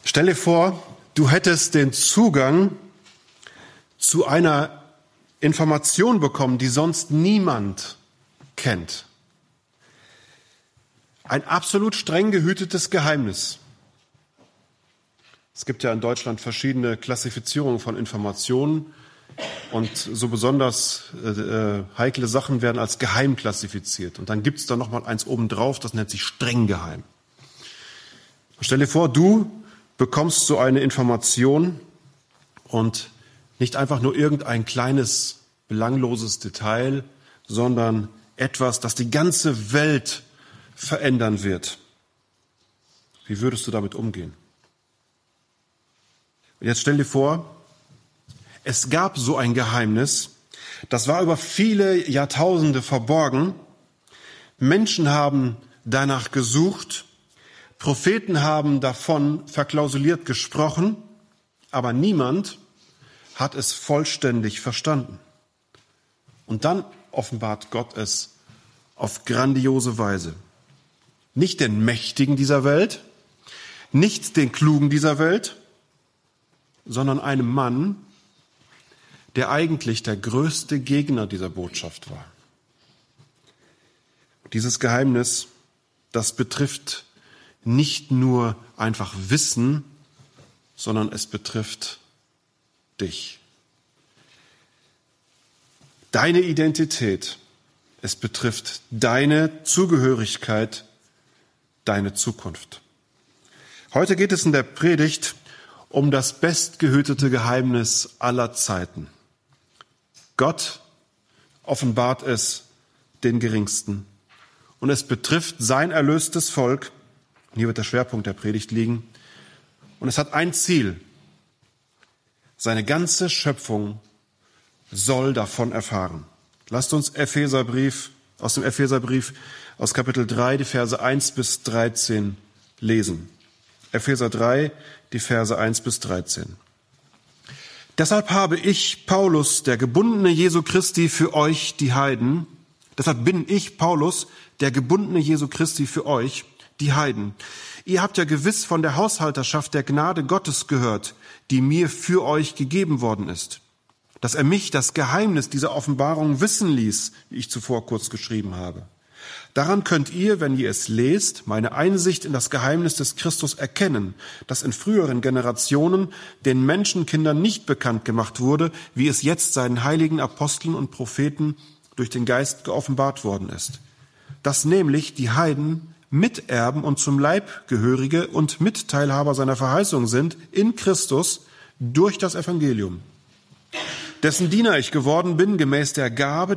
Stell dir vor, du hättest den Zugang zu einer Information bekommen, die sonst niemand kennt. Ein absolut streng gehütetes Geheimnis. Es gibt ja in Deutschland verschiedene Klassifizierungen von Informationen und so besonders heikle Sachen werden als geheim klassifiziert. Und dann gibt es da noch mal eins obendrauf, das nennt sich streng geheim. Stell dir vor, du bekommst so eine Information und nicht einfach nur irgendein kleines, belangloses Detail, sondern etwas, das die ganze Welt verändern wird. Wie würdest du damit umgehen? Und jetzt stell dir vor, es gab so ein Geheimnis, das war über viele Jahrtausende verborgen. Menschen haben danach gesucht, Propheten haben davon verklausuliert gesprochen, aber niemand hat es vollständig verstanden. Und dann offenbart Gott es auf grandiose Weise. Nicht den Mächtigen dieser Welt, nicht den Klugen dieser Welt, sondern einem Mann, der eigentlich der größte Gegner dieser Botschaft war. Dieses Geheimnis, das betrifft nicht nur einfach Wissen, sondern es betrifft dich. Deine Identität, es betrifft deine Zugehörigkeit, deine Zukunft. Heute geht es in der Predigt um das bestgehütete Geheimnis aller Zeiten. Gott offenbart es den Geringsten und es betrifft sein erlöstes Volk. Hier wird der Schwerpunkt der Predigt liegen. Und es hat ein Ziel. Seine ganze Schöpfung soll davon erfahren. Lasst uns aus dem Epheserbrief aus Kapitel 3, die Verse 1 bis 13 lesen. Epheser 3, die Verse 1 bis 13. Deshalb habe ich, Paulus, der Gebundene Jesu Christi für euch, die Heiden, deshalb bin ich, Paulus, der Gebundene Jesu Christi für euch, die Heiden. Ihr habt ja gewiss von der Haushalterschaft der Gnade Gottes gehört, die mir für euch gegeben worden ist. Dass er mich das Geheimnis dieser Offenbarung wissen ließ, wie ich zuvor kurz geschrieben habe. Daran könnt ihr, wenn ihr es lest, meine Einsicht in das Geheimnis des Christus erkennen, das in früheren Generationen den Menschenkindern nicht bekannt gemacht wurde, wie es jetzt seinen heiligen Aposteln und Propheten durch den Geist geoffenbart worden ist. Dass nämlich die Heiden Miterben und zum Leib Gehörige und Mitteilhaber seiner Verheißung sind in Christus durch das Evangelium, dessen Diener ich geworden bin, gemäß der Gabe